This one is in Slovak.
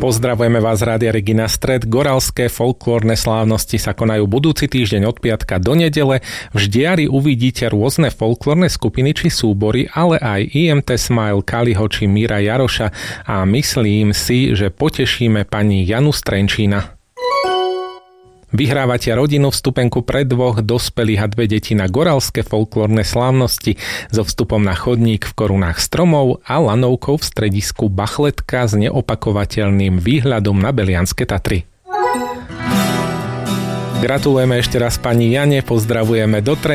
Pozdravujeme vás z Rádia Regina Stred. Goralské folklórne slávnosti sa konajú budúci týždeň od piatka do nedele. V Ždiari uvidíte rôzne folklórne skupiny či súbory, ale aj IMT Smile, Kaliho či Míra Jaroša a myslím si, že potešíme pani Janu Strenčína. Vyhrávate rodinu vstupenku pre 2 dospelých a 2 deti na goralské folklórne slávnosti so vstupom na chodník v korunách stromov a lanovkou v stredisku Bachletka s neopakovateľným výhľadom na Belianske Tatry. Gratulujeme ešte raz pani Jane, pozdravujeme do Trenčína.